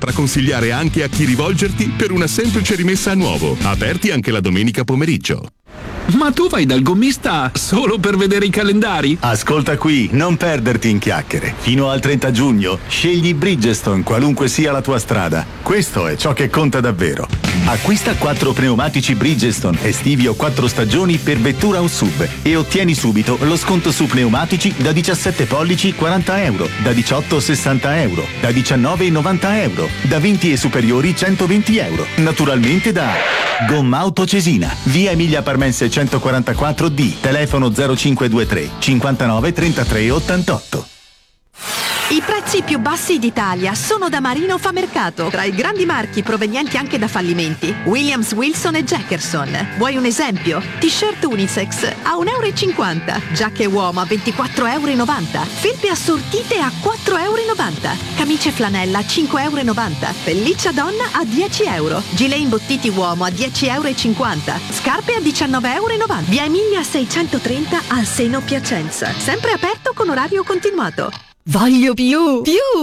saprà consigliare anche a chi rivolgerti per una semplice rimessa a nuovo. Aperti anche la domenica pomeriggio. Ma tu vai dal gommista solo per vedere i calendari? Ascolta qui, non perderti in chiacchiere. Fino al 30 giugno scegli Bridgestone qualunque sia la tua strada. Questo è ciò che conta davvero. Acquista 4 pneumatici Bridgestone estivi o 4 stagioni per vettura o sub e ottieni subito lo sconto su pneumatici da 17 pollici €40, da 18 €60, da 19 €90, da 20 e superiori €120. Naturalmente da Gommauto Cesina, via Emilia Parmense 144D, telefono 0523 59 33 88. I prezzi più bassi d'Italia sono da Marino Famercato, tra i grandi marchi provenienti anche da fallimenti. Williams, Wilson e Jackerson. Vuoi un esempio? T-shirt unisex a €1,50, giacche uomo a €24,90, felpe assortite a €4,90, camicie flanella a €5,90, pelliccia donna a €10, gilet imbottiti uomo a €10,50, scarpe a €19,90. Via Emilia 630 al Seno Piacenza. Sempre aperto con orario continuato. Voglio più!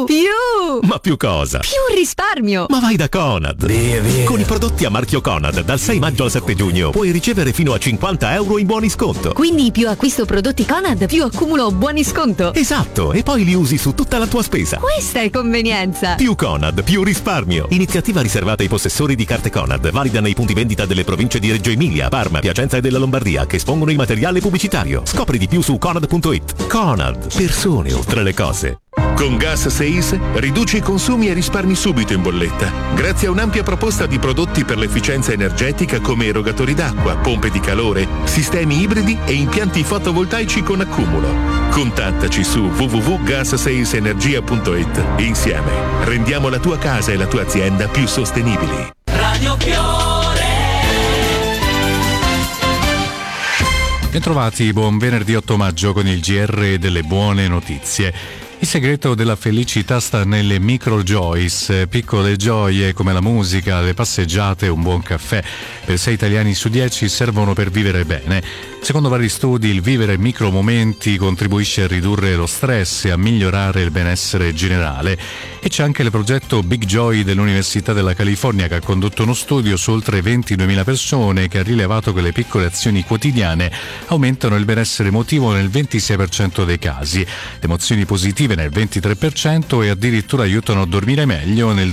Ma più cosa? Più risparmio! Ma vai da Conad! Con i prodotti a marchio Conad dal 6 maggio al 7 giugno puoi ricevere fino a €50 in buoni sconto. Quindi più acquisto prodotti Conad, più accumulo buoni sconto. Esatto, e poi li usi su tutta la tua spesa. Questa è convenienza! Più Conad, più risparmio. Iniziativa riservata ai possessori di carte Conad, valida nei punti vendita delle province di Reggio Emilia, Parma, Piacenza e della Lombardia, che espongono il materiale pubblicitario. Scopri di più su conad.it. Conad, persone oltre le cose. Con Gas 6 riduci i consumi e risparmi subito in bolletta, grazie a un'ampia proposta di prodotti per l'efficienza energetica come erogatori d'acqua, pompe di calore, sistemi ibridi e impianti fotovoltaici con accumulo. Contattaci su www.gas6energia.it e insieme rendiamo la tua casa e la tua azienda più sostenibili. Radio Fiore. Bentrovati, buon venerdì 8 maggio con il GR delle buone notizie. Il segreto della felicità sta nelle micro joys, piccole gioie come la musica, le passeggiate e un buon caffè. Per 6 italiani su 10 servono per vivere bene. Secondo vari studi, il vivere micro momenti contribuisce a ridurre lo stress e a migliorare il benessere generale. E c'è anche il progetto Big Joy dell'Università della California, che ha condotto uno studio su oltre 22.000 persone che ha rilevato che le piccole azioni quotidiane aumentano il benessere emotivo nel 26% dei casi, le emozioni positive nel 23% e addirittura aiutano a dormire meglio nel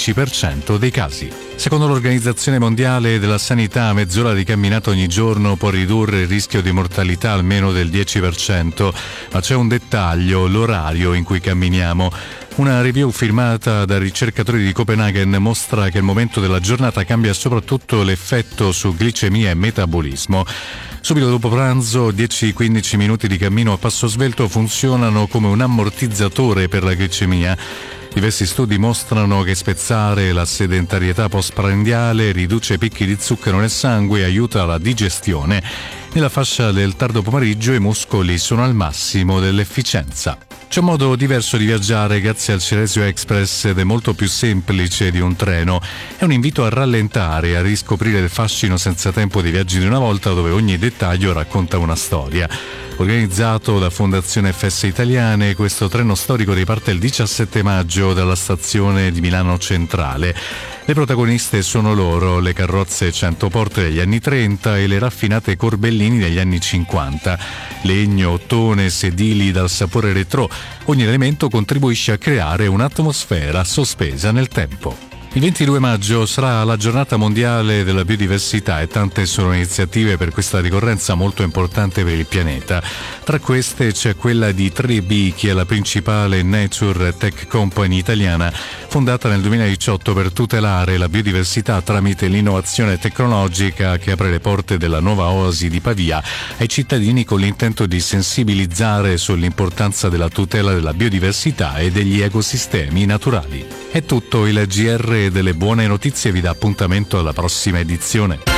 12% dei casi. Secondo l'Organizzazione Mondiale della Sanità, mezz'ora di camminata ogni giorno può ridurre il rischio di mortalità almeno del 10%, ma c'è un dettaglio: l'orario in cui camminiamo. Una review firmata da ricercatori di Copenaghen mostra che il momento della giornata cambia soprattutto l'effetto su glicemia e metabolismo. Subito dopo pranzo, 10-15 minuti di cammino a passo svelto funzionano come un ammortizzatore per la glicemia. Diversi studi mostrano che spezzare la sedentarietà postprandiale riduce i picchi di zucchero nel sangue e aiuta la digestione. Nella fascia del tardo pomeriggio i muscoli sono al massimo dell'efficienza. C'è un modo diverso di viaggiare grazie al Ceresio Express ed è molto più semplice di un treno. È un invito a rallentare e a riscoprire il fascino senza tempo dei viaggi di una volta, dove ogni dettaglio racconta una storia. Organizzato da Fondazione FS Italiane, questo treno storico riparte il 17 maggio dalla stazione di Milano Centrale. Le protagoniste sono loro, le carrozze 100 porte degli anni 30 e le raffinate Corbellini degli anni 50. Legno, ottone, sedili dal sapore retro, ogni elemento contribuisce a creare un'atmosfera sospesa nel tempo. Il 22 maggio sarà la giornata mondiale della biodiversità e tante sono iniziative per questa ricorrenza molto importante per il pianeta. Tra queste c'è quella di 3B, che è la principale nature tech company italiana, fondata nel 2018 per tutelare la biodiversità tramite l'innovazione tecnologica, che apre le porte della nuova oasi di Pavia ai cittadini con l'intento di sensibilizzare sull'importanza della tutela della biodiversità e degli ecosistemi naturali. È tutto, il GR delle buone notizie vi dà appuntamento alla prossima edizione.